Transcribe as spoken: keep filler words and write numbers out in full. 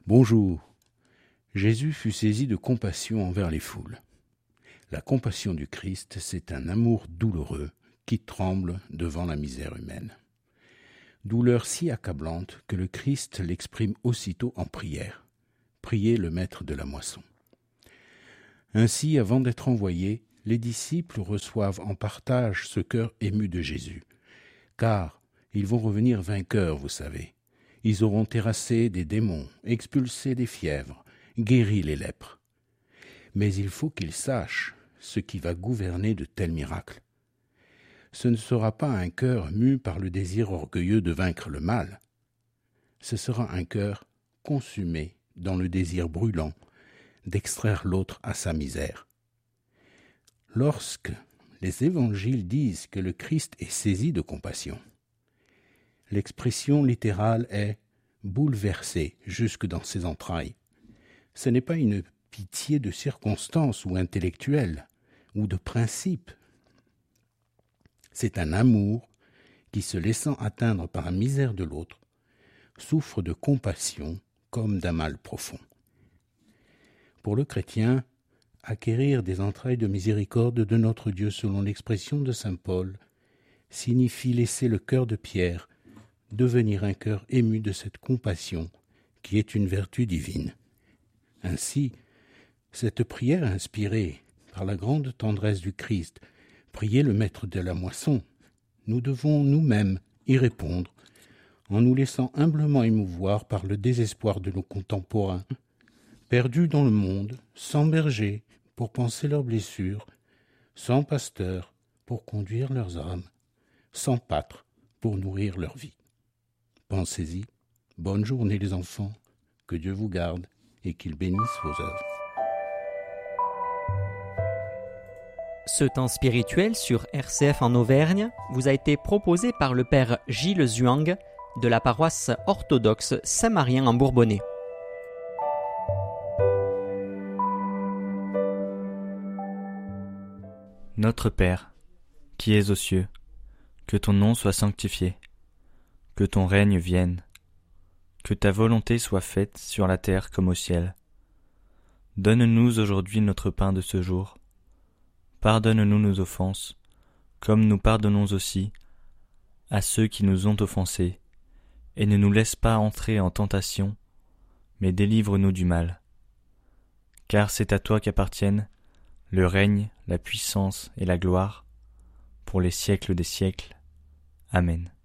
Bonjour. Jésus fut saisi de compassion envers les foules. La compassion du Christ, c'est un amour douloureux qui tremble devant la misère humaine. Douleur si accablante que le Christ l'exprime aussitôt en prière. Priez le maître de la moisson. Ainsi, avant d'être envoyés, les disciples reçoivent en partage ce cœur ému de Jésus. Car ils vont revenir vainqueurs, vous savez. Ils auront terrassé des démons, expulsé des fièvres, guéri les lèpres. Mais il faut qu'ils sachent ce qui va gouverner de tels miracles. Ce ne sera pas un cœur mu par le désir orgueilleux de vaincre le mal. Ce sera un cœur consumé dans le désir brûlant d'extraire l'autre à sa misère. Lorsque les évangiles disent que le Christ est saisi de compassion, l'expression littérale est « bouleversé jusque dans ses entrailles ». Ce n'est pas une pitié de circonstance ou intellectuelle, ou de principe. C'est un amour qui, se laissant atteindre par la misère de l'autre, souffre de compassion comme d'un mal profond. Pour le chrétien, acquérir des entrailles de miséricorde de notre Dieu, selon l'expression de saint Paul, signifie laisser le cœur de pierre devenir un cœur ému de cette compassion qui est une vertu divine. Ainsi, cette prière inspirée par la grande tendresse du Christ, priez le maître de la moisson, nous devons nous-mêmes y répondre en nous laissant humblement émouvoir par le désespoir de nos contemporains, perdus dans le monde, sans berger pour panser leurs blessures, sans pasteur pour conduire leurs âmes, sans pâtre pour nourrir leur vie. Pensez-y. Bonne journée les enfants, que Dieu vous garde et qu'il bénisse vos œuvres. Ce temps spirituel sur R C F en Auvergne vous a été proposé par le père Gilles Zuang de la paroisse orthodoxe Saint-Marien en Bourbonnais. Notre Père, qui es aux cieux, que ton nom soit sanctifié, que ton règne vienne, que ta volonté soit faite sur la terre comme au ciel. Donne-nous aujourd'hui notre pain de ce jour. Pardonne-nous nos offenses, comme nous pardonnons aussi à ceux qui nous ont offensés, et ne nous laisse pas entrer en tentation, mais délivre-nous du mal. Car c'est à toi qu'appartiennent le règne, la puissance et la gloire, pour les siècles des siècles. Amen.